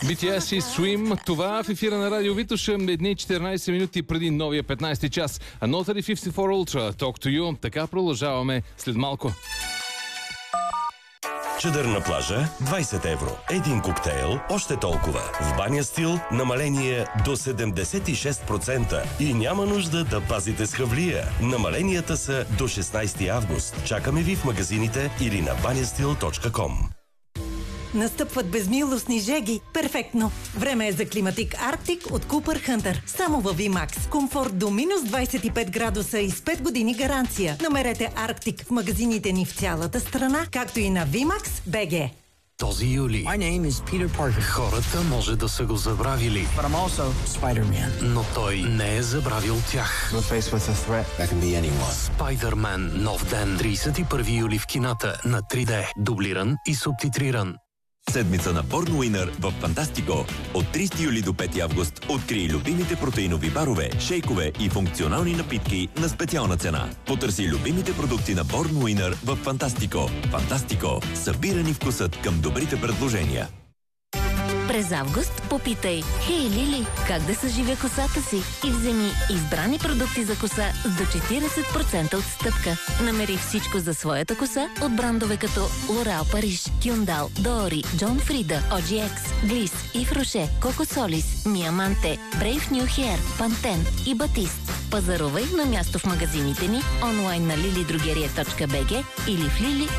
BTS и Swim. Това в ефира на Радио Витоша. Едни 14 минути преди новия 15 час. Another 54 Ultra. Talk to you. Така продължаваме след малко. Чадър на плажа 20 евро. Един коктейл още толкова. В Баня Стил намаление до 76% и няма нужда да пазите с хавлия. Намаленията са до 16 август. Чакаме ви в магазините или на banyastil.com. Настъпват безмилостни жеги. Перфектно! Време е за климатик Арктик от Купър Хънтър. Само във VMAX. Комфорт до минус 25 градуса и с 5 години гаранция. Намерете Арктик в магазините ни в цялата страна, както и на VMAX BG. Този юли My name is Peter Parker. хората може да са го забравили, But I'm also Spider-Man. но той не е забравил тях. We're faced with a threat that can be anyone. Спайдърмен – нов ден, 31 юли в кината на 3D, дублиран и субтитриран. Седмица на Born Winner в Фантастико. От 30 юли до 5 август открий любимите протеинови барове, шейкове и функционални напитки на специална цена. Потърси любимите продукти на Born Winner в Фантастико. Фантастико. Събирани вкусът към добрите предложения. През август попитай: Хей, Лили, как да съживя косата си? И вземи избрани продукти за коса с до 40% отстъпка. Намери всичко за своята коса от брандове като L'Oréal Париж, Кюндал, Доори, Джон Фрида, OGX, Глис, Ив Роше, Коко Солис, Миаманте, Brave New Hair, Пантен и Батист. Пазарувай на място в магазините ни, онлайн на lilydrogeria.bg или в Lili